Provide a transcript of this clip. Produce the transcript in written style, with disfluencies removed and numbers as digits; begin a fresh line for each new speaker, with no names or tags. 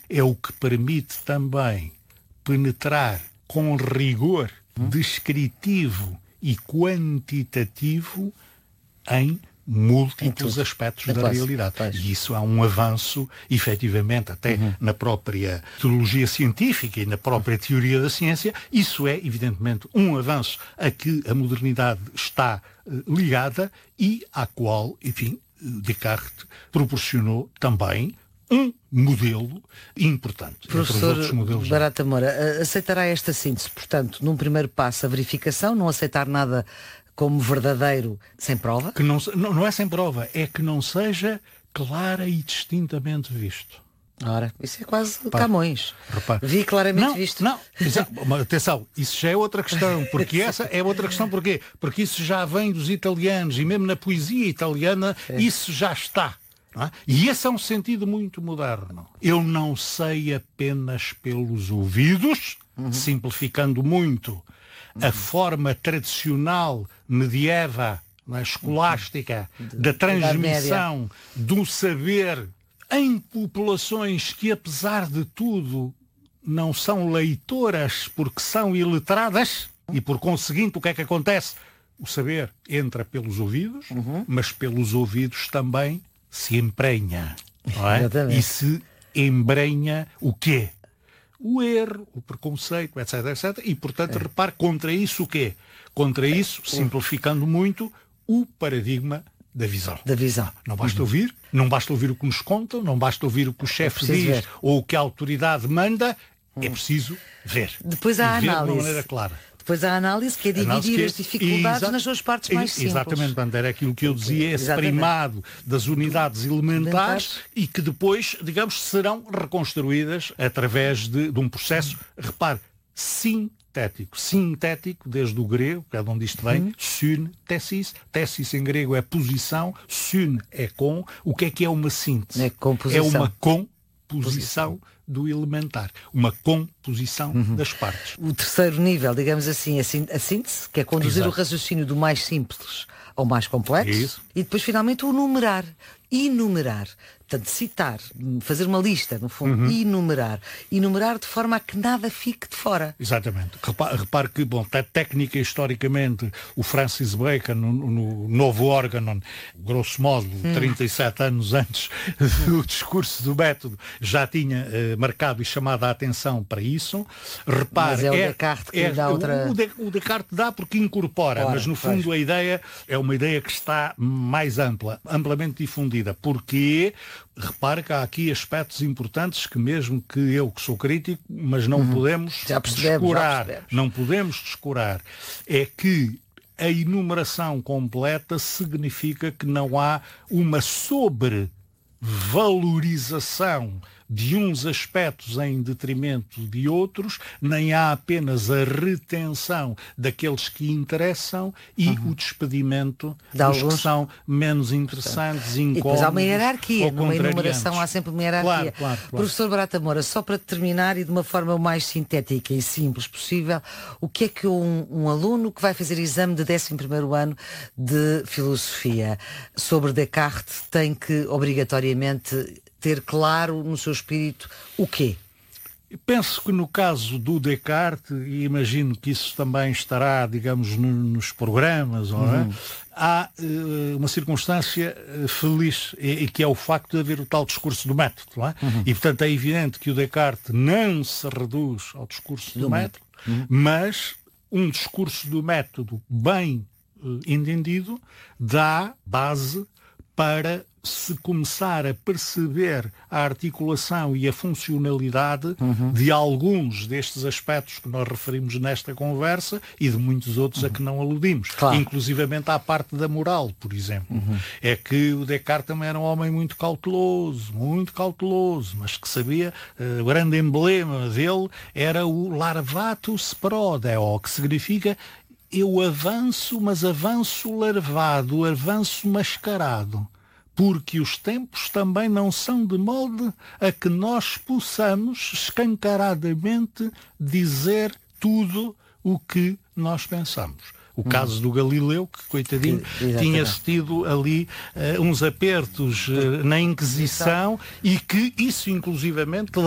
é o que permite também penetrar com rigor descritivo e quantitativo em múltiplos aspectos da realidade. E isso há um avanço, efetivamente, até na própria teologia científica e na própria teoria da ciência. Isso é, evidentemente, um avanço a que a modernidade está ligada e à qual, enfim, Descartes proporcionou também um modelo importante.
Professor Barata Moura, aceitará esta síntese, portanto, num primeiro passo, a verificação, não aceitar nada como verdadeiro sem prova?
Que não é sem prova, é que não seja clara e distintamente visto.
Ora, isso é quase Camões. Vi claramente visto.
Não, atenção, isso já é outra questão, porque essa é outra questão, porquê? Porque isso já vem dos italianos, e mesmo na poesia italiana, isso já está. Não é? E esse é um sentido muito moderno. Eu não sei apenas pelos ouvidos, simplificando muito, a forma tradicional, medieva, escolástica, da transmissão do saber em populações que, apesar de tudo, não são leitoras porque são iletradas, e por conseguinte o que é que acontece? O saber entra pelos ouvidos, mas pelos ouvidos também se emprenha. Não é? E se embrenha o quê? O erro, o preconceito, etc, etc. E, portanto, repare, contra isso o quê? Contra isso, simplificando muito, o paradigma da visão. Não basta ouvir, não basta ouvir o que nos contam, não basta ouvir o que o chefe diz ou o que a autoridade manda, é preciso ver.
Depois há a análise.
De uma maneira clara.
Depois há a análise, que é dividir as dificuldades nas suas partes mais simples.
Exatamente, era aquilo que eu dizia, esse primado das unidades elementares e que depois, digamos, serão reconstruídas através de um processo, repare, sintético. Sintético, desde o grego, que é de onde isto vem, syn, tessis. Tessis em grego é posição, syn é com. O que é uma síntese? É uma composição do elementar, uma composição das partes.
O terceiro nível, digamos assim, a síntese, que é conduzir o raciocínio do mais simples ao mais complexo, e depois finalmente o numerar, enumerar, portanto citar, fazer uma lista, no fundo, enumerar de forma a que nada fique de fora.
Exatamente. Repare que, técnica historicamente, o Francis Bacon, no novo órgão, grosso modo, 37 anos antes do discurso do método, já tinha marcado e chamado a atenção para isso. Repare,
mas é o Descartes que dá outra...
O Descartes dá porque incorpora, mas no fundo a ideia é uma ideia que está mais ampla, amplamente difundida, porque repare que há aqui aspectos importantes que mesmo que eu que sou crítico, mas não podemos descurar. Não podemos descurar. É que a enumeração completa significa que não há uma sobrevalorização de uns aspectos em detrimento de outros, nem há apenas a retenção daqueles que interessam e o despedimento dos que são menos interessantes, incómodos. E
depois há uma hierarquia, numa enumeração há sempre uma hierarquia. Claro. Professor Barata Moura, só para terminar e de uma forma o mais sintética e simples possível, o que é que um aluno que vai fazer exame de 11º ano de Filosofia sobre Descartes tem que obrigatoriamente ter claro no seu espírito o quê?
Penso que no caso do Descartes, e imagino que isso também estará, digamos, nos programas, há uma circunstância feliz, e que é o facto de haver o tal discurso do método. Não é? E, portanto, é evidente que o Descartes não se reduz ao discurso do método, mas um discurso do método bem entendido dá base para se começar a perceber a articulação e a funcionalidade de alguns destes aspectos que nós referimos nesta conversa e de muitos outros a que não aludimos. Inclusivamente à parte da moral, por exemplo. É que o Descartes também era um homem muito cauteloso, mas que sabia, o grande emblema dele era o larvatus prodeo, que significa eu avanço, mas avanço larvado, avanço mascarado. Porque os tempos também não são de modo a que nós possamos escancaradamente dizer tudo o que nós pensamos. O caso do Galileu, que, coitadinho, tinha-se tido ali uns apertos na Inquisição e que isso, inclusivamente,